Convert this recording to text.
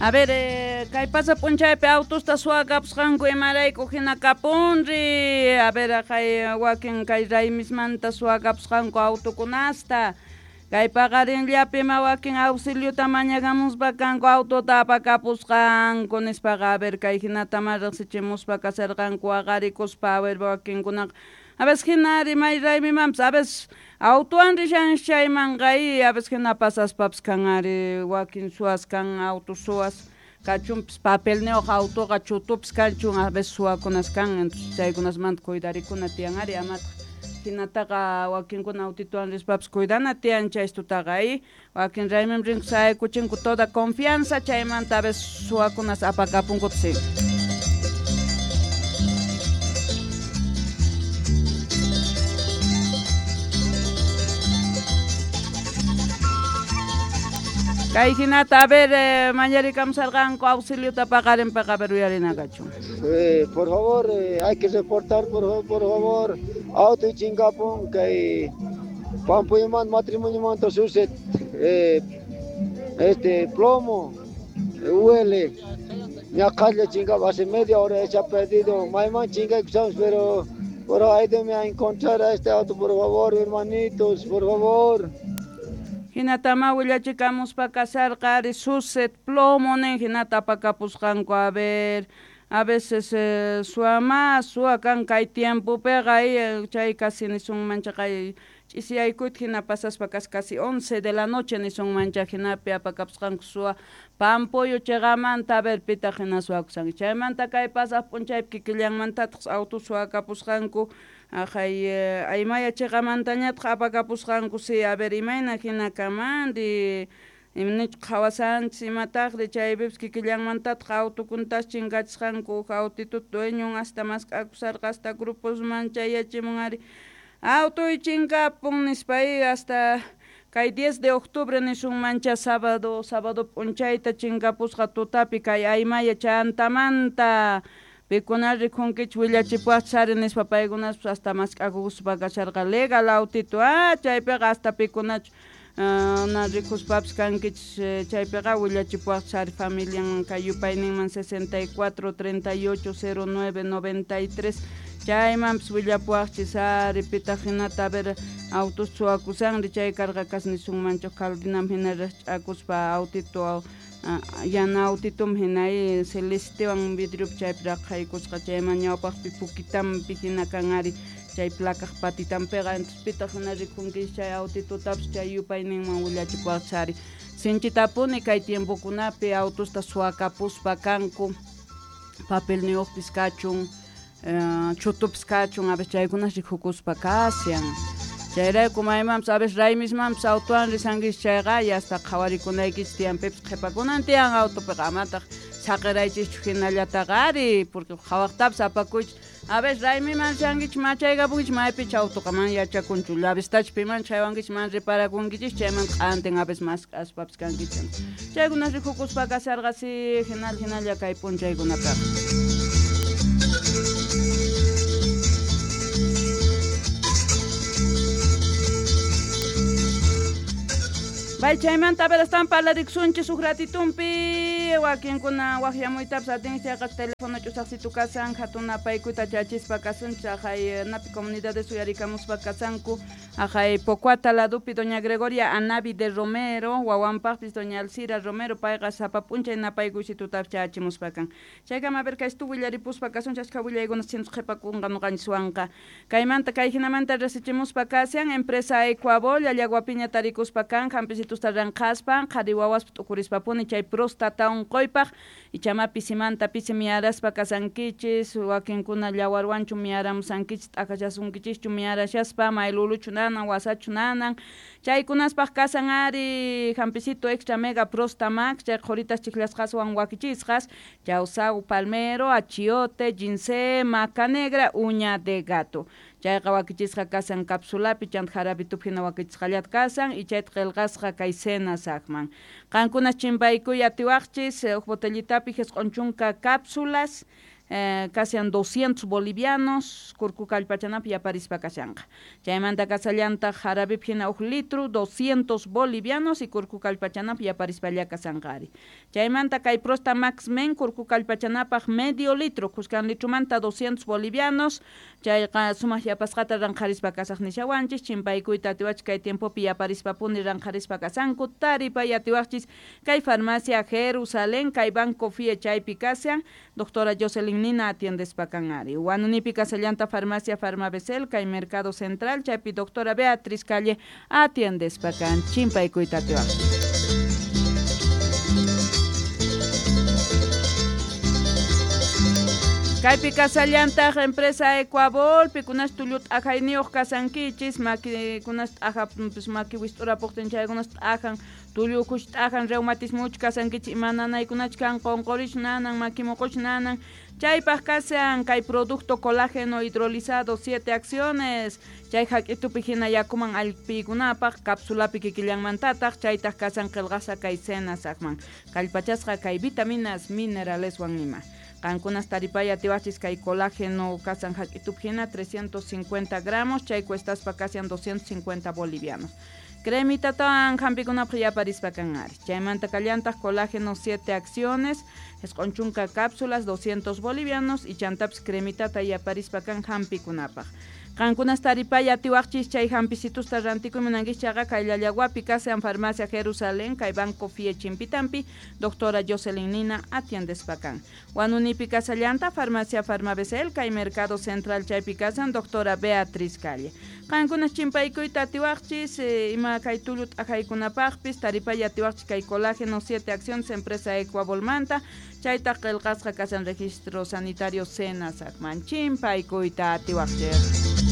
A ver, kay pasa punchaypi autosta suwakapusqanku imarayku hina kapunri. A ver, kay wakin kay raymismanta suwakapusqanku autokunasta. Kay paqarinllapi ima wakin auxiliota mañakamuspa kanku autota apakapusqanku nispaqa. A ver, kay hinatama riqsichimuspa kasarqanku aqarikuspa. A ver, wakinkunaq. A veces hinari may raymimanpas, a veces autoan rishan chaymanqay, a veces hina pasaspapas kanari wakin suwas kan auto suwas kachunpis papel neoq autoqa chutupis kanchun a veces suwakunas kan, entonces chaykunasmanta cuidarikuna tiyanari amata hinataqa wakinkuna autituwan rispapas cuidana tiyan chaystutaqa wakin raymim rinku saykuchinku toda confianza chaymanta a veces suwakunas apakapunkuta sí. Kay hinata, a ver, mañarikamsarqanku auxiliota paqarinpaqa, a ver, uyarinaqachun. Por favor, hay que reportar, por favor, auto chingapun, kay Pampuyman matrimonio manto suset, plomo, huele, ñacalle chingap, hace media hora se ha perdido, mayman chinga pero ayúdeme a encontrar a este auto, por favor, hermanitos, por favor. Hinatama willachikamuspa kasarqari suset plomo nin hinata apakapusqanku a ver a veces suwa kan kay tiempo pega chay casi nisunmancha kay ch'isiyaykuyta hina pasaspa casi 11 de la noche nisunmancha hinapi apakapusqanku suwa pampuyo chayqamanta a ver pita hina suwakusanki chaymanta kay pasaq p'unchaypi kikillanmantataq auto suwakapusqanku aymaya chayqamantañataq apakapusqanku si a ver imayna hina kamandi imnichu qhawasanchis imataqri chaypipas kikillanmantataq autokuntas chinkachisqanku autituta dueñon hasta masq'akusarqa hasta gruposman chayachimun auto chinkapun nispa hasta kay 10 de octubre nisunmancha sábado p'unchayta chinkapusqa tutapi kay aymaya chantamanta Pikunar rikunkichik willachipuwaq chari nispa paykunas hasta masq'akuspa kasharqa legal autito chaypiqa hasta pikunachu na rikuspapas kankichik chaypiqa willachipuwaq chari familian kay yupayninman 64 38 09 93 chaymanpas willapuwaqchis pita hinata a ver autos suwakusanri chay karqa kas nisunmanchu kaldinam hina rach'akuspa autito yana autitum hinay celestewan vidrio chaypira qaykusqa chayman ñawpaqpi pukitampi hina kanari chay placaq patitampiqa entonces pita hina rikunki chay autitutapas chay yupayninman willachipuwaq chari sinchitapuni kay tiempokunapi autosta suwakapuspa kanku papel niyuqpis kachun chutupis kachun a veces chaykunas rikhukuspa kasyan chayrayku maymanpas a veces raymismanpas autowan risankichik chayqa y hasta qhawarikunaykich tiyanpipas qhipakunan tiyan autopiqa amataq saqiraychikchu hinallataqari porque qhawaqtapas apakuychik a veces raymiman risankichik machaykapunkichik maypichik autoqa man yachakunchu llavistachu piman chaywankichik man reparakunkichik chayman q'antin a veces masq'aspapas kankichik chaykunas rikhukuspa kasarqa si hinalla kay p'unchaykunapiqa. Bay chaymanta a ver están parlarikunchis suq ratitumpi wakinkuna waqyamuytapas atinchayqa teléfono ch'usaqsitu kasan hatun apaykuta chachispa kasunchis napi comunidades uyarikamuspa kasanku Pocuata ladupi doña Gregoria Anavi de Romero wawanpaqpis doña Alcira Romero payqa sapapunchay napaykuychitutapas chachimuspa kan chaykama a ver kay estu willaripuspa kasunchas willaykunas chintus qhipakunqa nuqanchikwanqa kaymanta kay hinamanta resichimuspa kasan empresa Ecuabol llawapiña tarikuspa kan hampisitus ranqaspan qhari wawaspa t'ukurispapunin chay prostata unquypaq ichamapi simanta pisi miyaraspa kasankichis wakinkuna llawarwanchu miyaramusankichis t'akachasunkichis miyarashaspa mayluluchu nanan wasachu nanan chaykunaspaq kasan ari hampisito extra mega prostamax chay qhoritas chiklasqaswan wakichisqas chawsau palmero achiote ginseng maca negra uña de gato chayqa wakichisqa kasan capsulapi chant jarabitupi hina wakichisqallat kasan y chayta qillqasqa kay cena saqman qankunas chimpaykuy atiwaqchis botellitapi hisq'unchunqa cápsulas casi 200 bolivianos, kurku kallpachanapi yaparispa kashanqa. Chaymanta kasallanta jarabe pina 1 litro, 200 bolivianos y kurku kallpachanapi yaparispa llakasanqari. Chaymanta kay Prosta Max Men kurku kallpachanapaq medio litro, kuskan litromanta 200 bolivianos, chayqa sumaq yapasqata ranqarispa kasaq nishawanchis, chimpaykuyta atiwachis kay tiempopi yaparispa puni ranqarispa kasanku, taripa yatiwachis kay farmacia Jerusalén, kay Banco Fie chaypi kasyan, doctora Jocelyn Nina atiendespa kanari. Wanunipi kasallanta farmacia Farmabesel, kay Mercado Central, chaypi doctora Beatriz Calle atiendespa kan, chimpaykuyta atiwachis. Kaypi kasallantaq empresa Ecuabol, pikunas tullut ajayniyuq kasankichis, kunas aja maki wisht'urapuqtin chaykunas ajan tullukush ajan reumatismuch kasankichis imananaykunach kan qonqorish nanan, makimuqush nanan, chaypaq kasan kay producto colágeno hidrolizado 7 acciones, chay hak'itupi hina yakuman allpiykunapaq cápsulapi kikillanmantataq, chaytaq kasan qilqasa kay senasaqman, kallpachasqa kay vitaminas mineraleswan nima. Cancunas taripaya tiwachis kay colágeno kasan hak'itupjina 350 gramos, chay cuestas pa casian 250 bolivianos. Cremita tan hampikunapaq yaparispa kanari. Chaymanta kallantaq colágeno 7 acciones, esqonchunka cápsulas 200 bolivianos y chantaps cremitata yaparispa kan hampikunapaq. Cancunas taripaya tiwachis chay hampisitustas rantikumunankichaqa kay llallawapi kasan farmacia Jerusalén, kay Banco Fie chimpitampi, doctora Jocelyn Nina atiendespa kan. Wanunipi kasallanta farmacia Farmabesel, kay Mercado Central chaypi kasan doctora Beatriz Calle. Cancunas chimpaykuyta tiwachis ima kay tullut ajaykunapaqpis taripaya tiwachis kay colágeno 7 acciones empresa Ecuabolmanta, chaytaq qillqasqa kasan registro sanitario Senasaqman chimpaykuyta tiwachis.